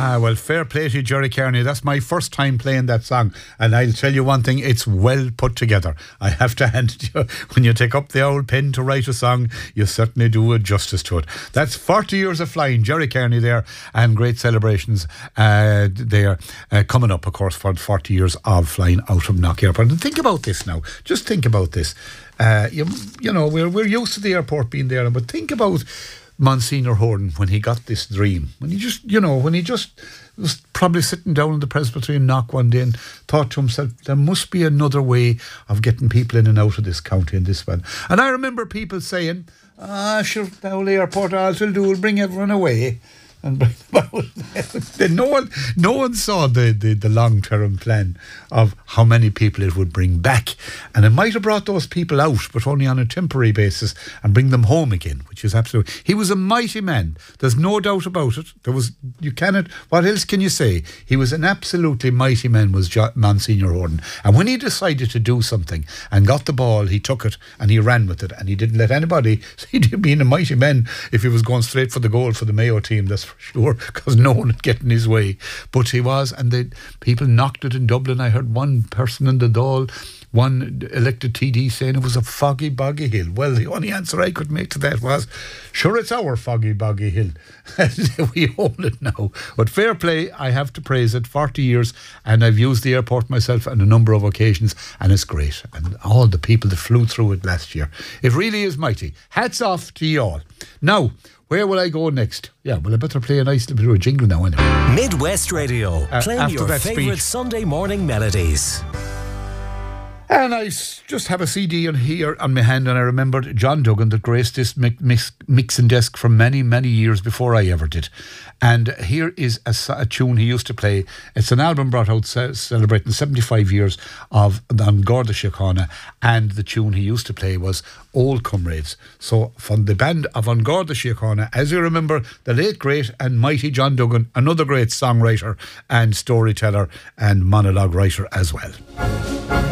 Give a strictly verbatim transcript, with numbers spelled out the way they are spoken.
Ah, well, fair play to you, Jerry Kearney. That's my first time playing that song. And I'll tell you one thing, it's well put together. I have to hand it to you. When you take up the old pen to write a song, you certainly do a justice to it. That's forty years of flying, Jerry Kearney there, and great celebrations uh, there uh, coming up, of course, for forty years of flying out of Knock Airport. And think about this now. Just think about this. Uh, you, you know, we're, we're used to the airport being there, but think about Monsignor Horton when he got this dream, when he just, you know, when he just was probably sitting down in the Presbyterian Knock one day and thought to himself, there must be another way of getting people in and out of this county and this one. And I remember people saying, ah, sure, the whole airport, all it'll do will bring everyone away. And bring them out. Then no one, no one saw the, the, the long-term plan of how many people it would bring back. And it might have brought those people out, but only on a temporary basis, and bring them home again, which is absolutely... He was a mighty man. There's no doubt about it. There was... You cannot... What else can you say? He was an absolutely mighty man, was jo- Monsignor Horton. And when he decided to do something and got the ball, he took it and he ran with it. And he didn't let anybody... He'd been a mighty man if he was going straight for the goal for the Mayo team, that's for sure, because no one would get in his way. But he was, and the people knocked it in Dublin. I heard one person in the Dáil, one elected T D, saying it was a foggy, boggy hill. Well, the only answer I could make to that was, sure, it's our foggy, boggy hill. We own it now. But fair play, I have to praise it. forty years, and I've used the airport myself on a number of occasions, and it's great. And all the people that flew through it last year. It really is mighty. Hats off to you all. Now, where will I go next? Yeah, well, I better play a nice little bit of a jingle now, anyway. Midwest Radio, uh, playing your favourite Sunday morning melodies. And I just have a C D in here on my hand, and I remembered John Duggan that graced this mix, mixing desk for many, many years before I ever did. And here is a, a tune he used to play. It's an album brought out ce- celebrating seventy-five years of An Garda Síochána, and the tune he used to play was Old Comrades. So from the band of An Garda Síochána, as you remember, the late, great and mighty John Duggan, another great songwriter and storyteller and monologue writer as well.